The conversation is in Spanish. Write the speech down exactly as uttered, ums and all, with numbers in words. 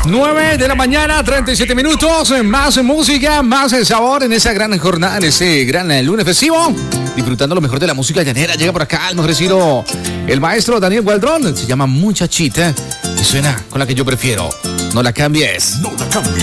nueve de la mañana, treinta y siete minutos. Más música, más sabor en esa gran jornada, en ese gran lunes festivo. Disfrutando lo mejor de la música llanera. Llega por acá el mejor estilo, el maestro Daniel Gualdrón. Se llama Muchachita y suena con la que yo prefiero. No la cambies. No la cambies.